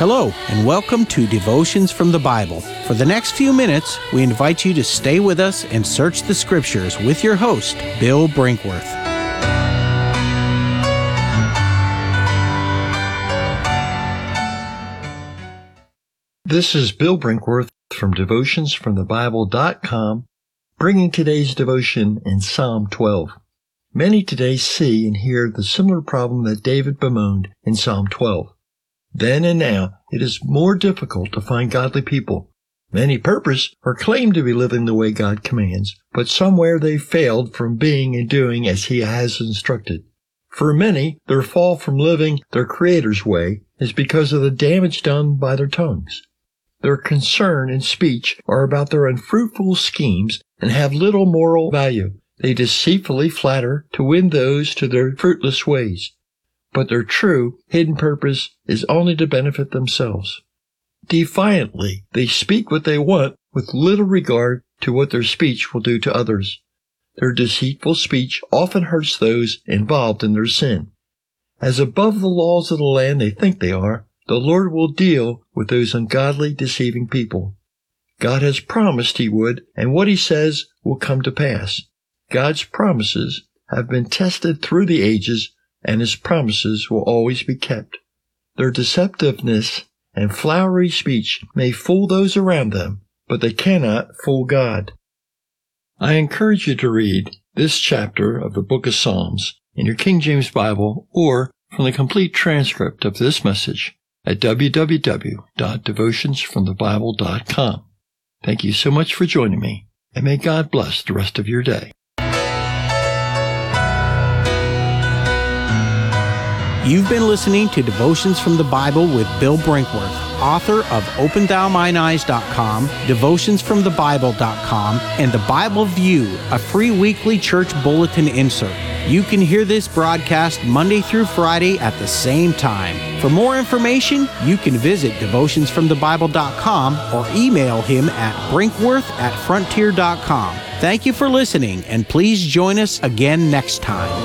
Hello, and welcome to Devotions from the Bible. For the next few minutes, we invite you to stay with us and search the Scriptures with your host, Bill Brinkworth. This is Bill Brinkworth from DevutionsFromTheBible.com, bringing today's devotion in Psalm 12. Many today see and hear the similar problem that David bemoaned in Psalm 12. Then and now, it is more difficult to find godly people. Many purpose or claim to be living the way God commands, but somewhere they failed from being and doing as He has instructed. For many, their fall from living their Creator's way is because of the damage done by their tongues. Their concern and speech are about their unfruitful schemes and have little moral value. They deceitfully flatter to win those to their fruitless ways. But their true, hidden purpose is only to benefit themselves. Defiantly, they speak what they want with little regard to what their speech will do to others. Their deceitful speech often hurts those involved in their sin. As above the laws of the land they think they are, the Lord will deal with those ungodly, deceiving people. God has promised He would, and what He says will come to pass. God's promises have been tested through the ages, and His promises will always be kept. Their deceptiveness and flowery speech may fool those around them, but they cannot fool God. I encourage you to read this chapter of the book of Psalms in your King James Bible or from the complete transcript of this message at www.devutionsfromthebible.com. Thank you so much for joining me, and may God bless the rest of your day. You've been listening to Devotions from the Bible with Bill Brinkworth, author of OpenThouMineEyes.com, DevutionsFromTheBible.com, and The Bible View, a free weekly church bulletin insert. You can hear this broadcast Monday through Friday at the same time. For more information, you can visit DevutionsFromTheBible.com or email him at brinkworth@frontier.com. Thank you for listening, and please join us again next time.